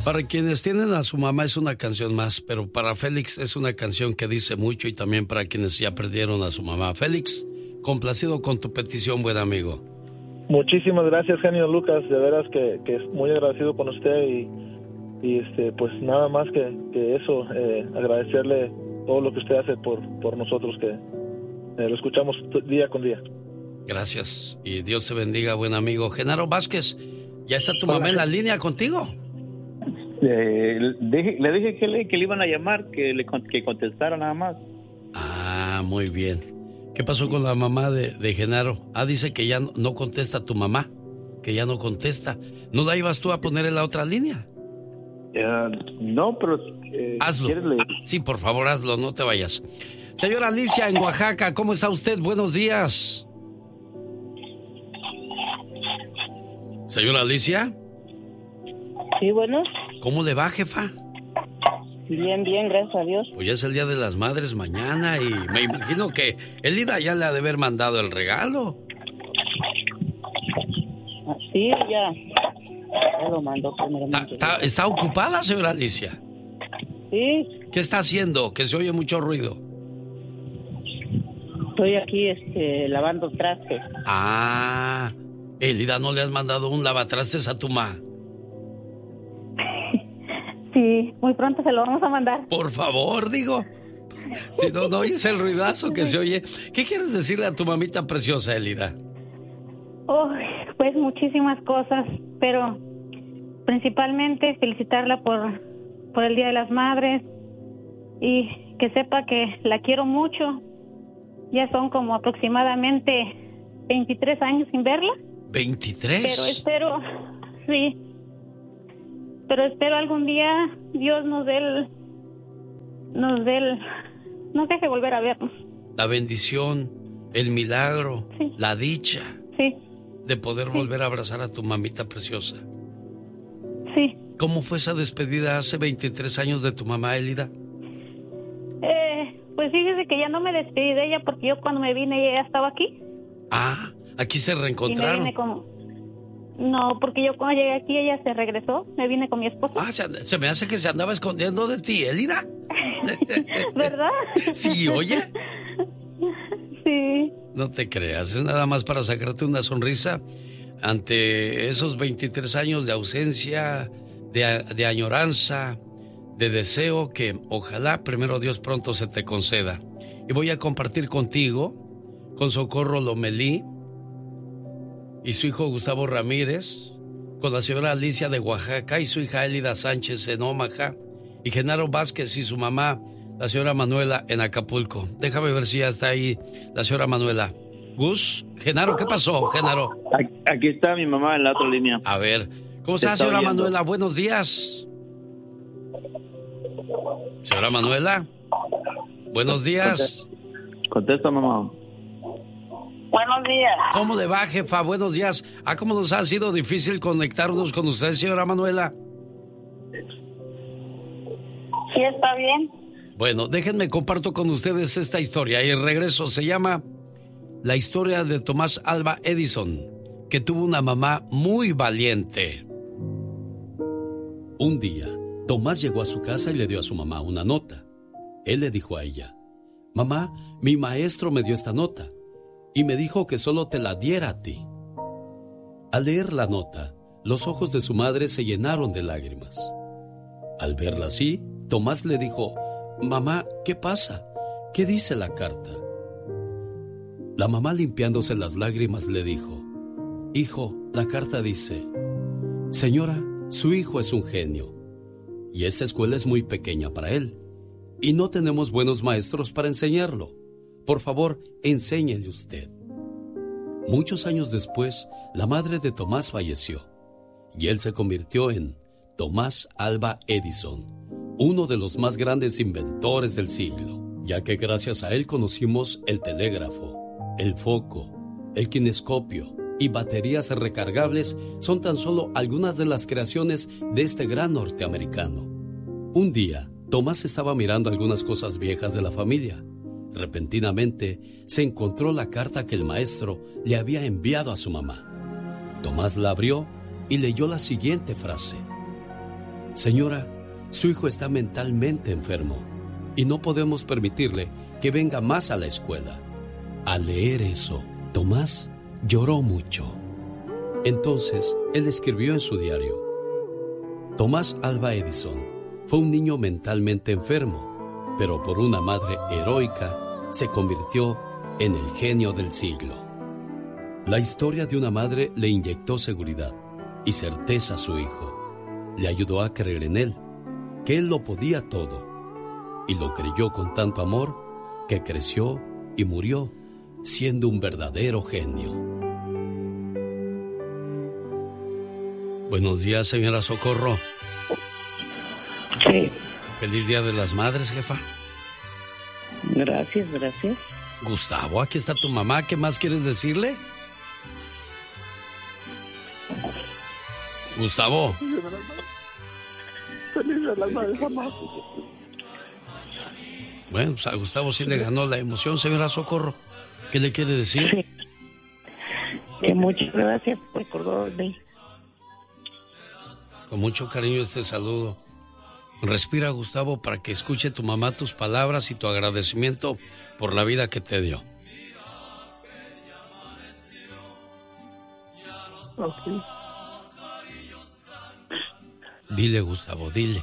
Para quienes tienen a su mamá es una canción más, pero para Félix es una canción que dice mucho y también para quienes ya perdieron a su mamá. Félix, complacido con tu petición, buen amigo. Muchísimas gracias, genio Lucas, de veras que es muy agradecido con usted y pues nada más que eso, agradecerle todo lo que usted hace por nosotros, que lo escuchamos día con día. Gracias y Dios te bendiga, buen amigo. Genaro Vázquez, ¿ya está tu mamá en la línea contigo? Le dije que le iban a llamar, que contestara nada más. Ah, muy bien. ¿Qué pasó con la mamá de Genaro? Dice que ya no contesta tu mamá, que ya no contesta. ¿No la ibas tú a poner en la otra línea? No, pero... hazlo. Sí, por favor, hazlo, no te vayas. Señora Alicia, en Oaxaca, ¿cómo está usted? Buenos días. Señora Alicia. Sí, bueno. ¿Cómo le va, jefa? Bien, gracias a Dios. Pues ya es el Día de las Madres mañana y me imagino que Elida ya le ha de haber mandado el regalo. Sí, ya lo mandó primeramente. ¿Está ocupada, señora Alicia? Sí. ¿Qué está haciendo? Que se oye mucho ruido. Estoy aquí lavando trastes. Elida, ¿no le has mandado un lavatrastes a tu mamá? Sí, muy pronto se lo vamos a mandar. Por favor, digo. Si no oyes el ruidazo que se oye. ¿Qué quieres decirle a tu mamita preciosa, Elida? Pues muchísimas cosas, pero principalmente felicitarla por el Día de las Madres y que sepa que la quiero mucho. Ya son como aproximadamente 23 años sin verla. ¿23? Pero espero algún día Dios nos deje volver a vernos. La bendición, el milagro, sí. La dicha. Sí. De poder volver a abrazar a tu mamita preciosa. Sí. ¿Cómo fue esa despedida hace 23 años de tu mamá, Elida? Pues fíjese que ya no me despedí de ella porque yo cuando me vine ella estaba aquí. Aquí se reencontraron. Y me vine No, porque yo cuando llegué aquí ella se regresó, me vine con mi esposo. Se me hace que se andaba escondiendo de ti, Elida. ¿Verdad? Sí, oye. Sí. No te creas, es nada más para sacarte una sonrisa ante esos 23 años de ausencia, de añoranza, de deseo que ojalá primero Dios pronto se te conceda. Y voy a compartir contigo, con Socorro Lomelí y su hijo Gustavo Ramírez, con la señora Alicia de Oaxaca y su hija Elida Sánchez en Omaha, y Genaro Vázquez y su mamá, la señora Manuela, en Acapulco. Déjame ver si ya está ahí la señora Manuela. Gus, Genaro, ¿qué pasó, Genaro? Aquí está mi mamá en la otra línea. A ver, ¿cómo está, señora Manuela? Buenos días. Señora Manuela, buenos días. Contesta, mamá. Buenos días. ¿Cómo le va, jefa? Buenos días. ¿Cómo nos ha sido difícil conectarnos con usted, señora Manuela? Sí, está bien. Bueno, déjenme comparto con ustedes esta historia y regreso. Se llama La historia de Tomás Alva Edison, que tuvo una mamá muy valiente. Un día, Tomás llegó a su casa y le dio a su mamá una nota. Él le dijo a ella: «Mamá, mi maestro me dio esta nota y me dijo que solo te la diera a ti». Al leer la nota, los ojos de su madre se llenaron de lágrimas. Al verla así, Tomás le dijo: «Mamá, ¿qué pasa? ¿Qué dice la carta?». La mamá, limpiándose las lágrimas, le dijo: «Hijo, la carta dice: Señora, su hijo es un genio, y esta escuela es muy pequeña para él, y no tenemos buenos maestros para enseñarlo. Por favor, enséñele usted». Muchos años después, la madre de Tomás falleció, y él se convirtió en Tomás Alva Edison, uno de los más grandes inventores del siglo, ya que gracias a él conocimos el telégrafo, el foco, el kinescopio y baterías recargables. Son tan solo algunas de las creaciones de este gran norteamericano. Un día, Tomás estaba mirando algunas cosas viejas de la familia. Repentinamente, se encontró la carta que el maestro le había enviado a su mamá. Tomás la abrió y leyó la siguiente frase: Señora, su hijo está mentalmente enfermo y no podemos permitirle que venga más a la escuela. Al leer eso, Tomás lloró mucho. Entonces, él escribió en su diario: Tomás Alva Edison fue un niño mentalmente enfermo, pero por una madre heroica se convirtió en el genio del siglo. La historia de una madre le inyectó seguridad y certeza a su hijo. Le ayudó a creer en él, que él lo podía todo, y lo creyó con tanto amor que creció y murió siendo un verdadero genio. Buenos días, señora Socorro. Sí. Feliz Día de las Madres, jefa. Gracias, gracias. Gustavo, aquí está tu mamá. ¿Qué más quieres decirle? Gustavo. Feliz de las madres, mamá. Bueno, pues a Gustavo sí le ganó la emoción, señora Socorro. ¿Qué le quiere decir? Sí. Muchas gracias por recordarme. Con mucho cariño este saludo. Respira, Gustavo, para que escuche tu mamá tus palabras y tu agradecimiento por la vida que te dio. Okay. Dile, Gustavo, dile.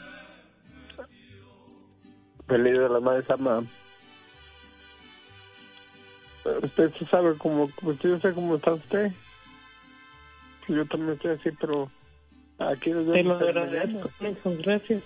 Feliz de las madres, mamá. Usted sabe cómo, yo sé cómo está usted. Yo también estoy así, pero aquí nos Te lo vemos. agradezco, hijo, gracias.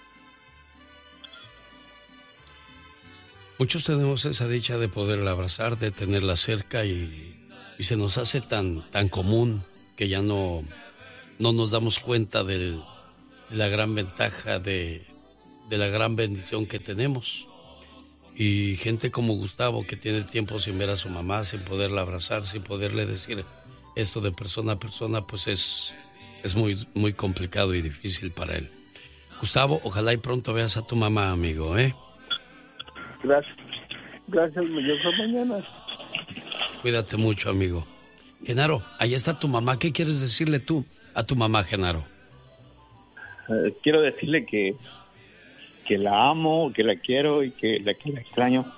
Muchos tenemos esa dicha de poderla abrazar, de tenerla cerca y se nos hace tan común que ya no nos damos cuenta de la gran ventaja, de la gran bendición que tenemos. Y gente como Gustavo, que tiene tiempo sin ver a su mamá, sin poderla abrazar, sin poderle decir esto de persona a persona, pues es muy, muy complicado y difícil para él. Gustavo, ojalá y pronto veas a tu mamá, amigo, ¿eh? Gracias. Gracias, yo creo mañana. Cuídate mucho, amigo. Genaro, ahí está tu mamá. ¿Qué quieres decirle tú a tu mamá, Genaro? Quiero decirle que la amo, que la quiero y que la extraño.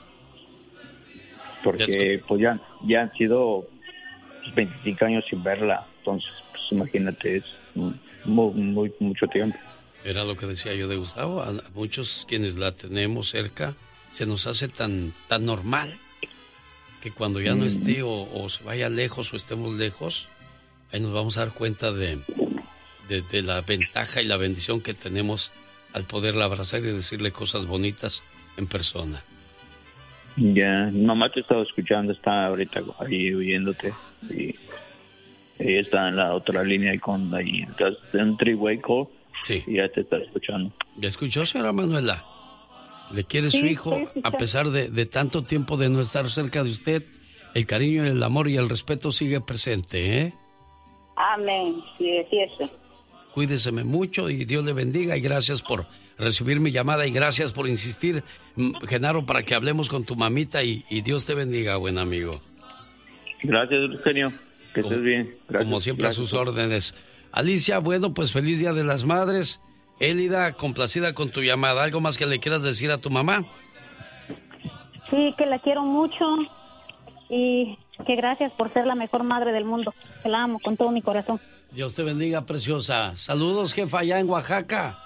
Porque pues ya han sido 25 años sin verla. Entonces, pues imagínate, es mucho tiempo. Era lo que decía yo de Gustavo. A muchos quienes la tenemos cerca, se nos hace tan normal que cuando ya no esté o se vaya lejos o estemos lejos, ahí nos vamos a dar cuenta de la ventaja y la bendición que tenemos al poderla abrazar y decirle cosas bonitas en persona. Ya, mi mamá te estaba escuchando, está ahorita ahí oyéndote y ella está en la otra línea y estás en three-way call. Sí. Y ya te está escuchando. ¿Ya escuchó, señora Manuela? ¿Le quiere su hijo a pesar de tanto tiempo de no estar cerca de usted? El cariño, el amor y el respeto sigue presente, ¿eh? Amén, sí, es cierto. Cuídeseme mucho y Dios le bendiga y gracias por recibir mi llamada y gracias por insistir, Genaro, para que hablemos con tu mamita y Dios te bendiga, buen amigo. Gracias, genio. Que estés bien. Gracias. Como siempre, gracias. a sus órdenes. Alicia, bueno, pues feliz Día de las Madres. Élida, complacida con tu llamada. ¿Algo más que le quieras decir a tu mamá? Sí, que la quiero mucho y que gracias por ser la mejor madre del mundo. Que la amo con todo mi corazón. Dios te bendiga, preciosa. Saludos, jefa, allá en Oaxaca.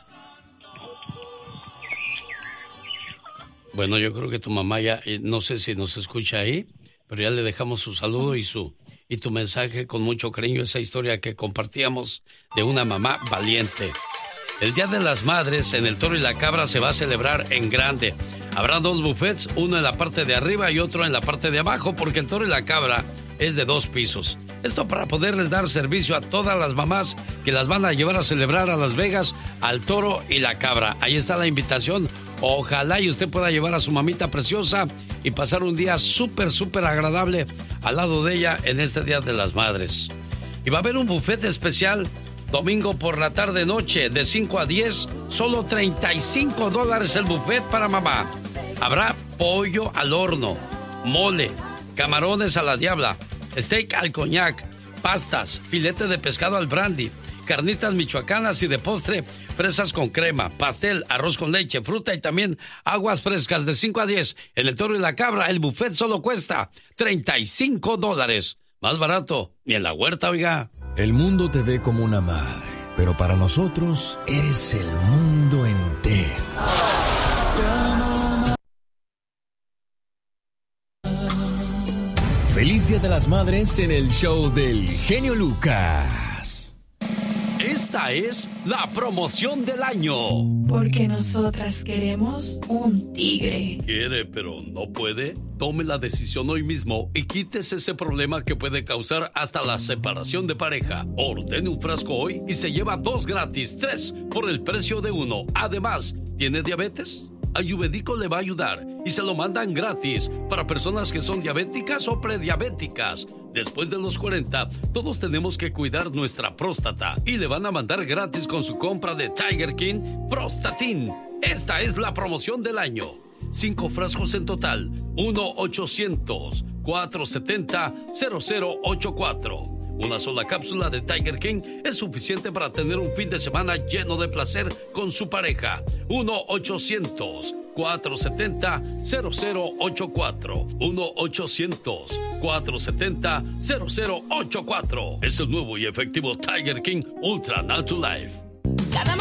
Bueno, yo creo que tu mamá ya, no sé si nos escucha ahí, pero ya le dejamos su saludo y tu mensaje con mucho cariño, esa historia que compartíamos de una mamá valiente. El Día de las Madres en el Toro y la Cabra se va a celebrar en grande. Habrá 2 buffets, uno en la parte de arriba y otro en la parte de abajo, porque el Toro y la Cabra es de 2 pisos. Esto para poderles dar servicio a todas las mamás que las van a llevar a celebrar a Las Vegas al Toro y la Cabra. Ahí está la invitación. Ojalá y usted pueda llevar a su mamita preciosa y pasar un día súper agradable al lado de ella en este Día de las Madres. Y va a haber un buffet especial domingo por la tarde-noche de 5 a 10, solo $35 el buffet para mamá. Habrá pollo al horno, mole, camarones a la diabla, steak al coñac, pastas, filete de pescado al brandy, carnitas michoacanas y de postre, fresas con crema, pastel, arroz con leche, fruta y también aguas frescas de 5 a 10. En el Toro y la Cabra, el buffet solo cuesta $35. Más barato, ni en la huerta, oiga. El mundo te ve como una madre, pero para nosotros eres el mundo entero. Feliz Día de las Madres en el show del genio Lucas. Esta es la promoción del año. Porque nosotras queremos un tigre. ¿Quiere pero no puede? Tome la decisión hoy mismo y quítese ese problema que puede causar hasta la separación de pareja. Ordene un frasco hoy y se lleva 2 gratis, 3 por el precio de 1. Además, ¿tiene diabetes? Ayurvédico le va a ayudar y se lo mandan gratis para personas que son diabéticas o prediabéticas. Después de los 40, todos tenemos que cuidar nuestra próstata y le van a mandar gratis con su compra de Tiger King Prostatin. Esta es la promoción del año. 5 frascos en total. 1-800-470-0084. Una sola cápsula de Tiger King es suficiente para tener un fin de semana lleno de placer con su pareja. 1-800-470-0084. 1-800-470-0084. Es el nuevo y efectivo Tiger King Ultra Natural Life. Cada